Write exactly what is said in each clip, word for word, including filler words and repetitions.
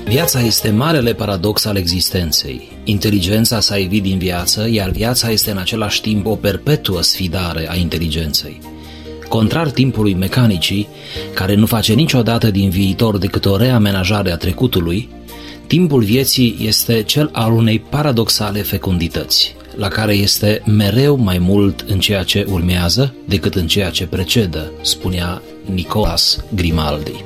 Viața este marele paradox al existenței. Inteligența s-a ivit din viață, iar viața este în același timp o perpetuă sfidare a inteligenței. Contrar timpului mecanicii, care nu face niciodată din viitor decât o reamenajare a trecutului, timpul vieții este cel al unei paradoxale fecundități, la care este mereu mai mult în ceea ce urmează decât în ceea ce precedă, spunea Nicolas Grimaldi.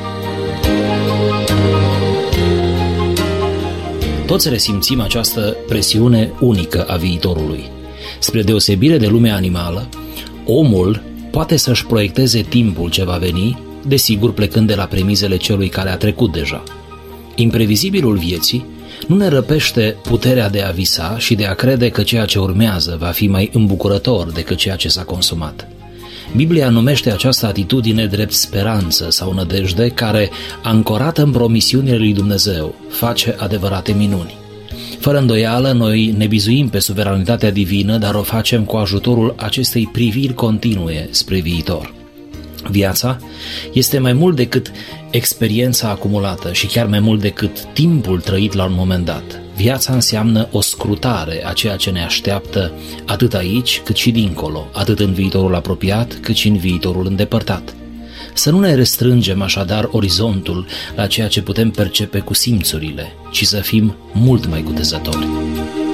Toți resimțim această presiune unică a viitorului. Spre deosebire de lumea animală, omul poate să-și proiecteze timpul ce va veni, desigur plecând de la premizele celui care a trecut deja. Imprevizibilul vieții nu ne răpește puterea de a visa și de a crede că ceea ce urmează va fi mai îmbucurător decât ceea ce s-a consumat. Biblia numește această atitudine drept speranță sau nădejde care, ancorată în promisiunile lui Dumnezeu, face adevărate minuni. Fără îndoială, noi ne bizuim pe suveranitatea divină, dar o facem cu ajutorul acestei priviri continue spre viitor. Viața este mai mult decât experiența acumulată și chiar mai mult decât timpul trăit la un moment dat. Viața înseamnă o scrutare a ceea ce ne așteaptă atât aici cât și dincolo, atât în viitorul apropiat cât și în viitorul îndepărtat. Să nu ne restrângem așadar orizontul la ceea ce putem percepe cu simțurile, ci să fim mult mai cutezători.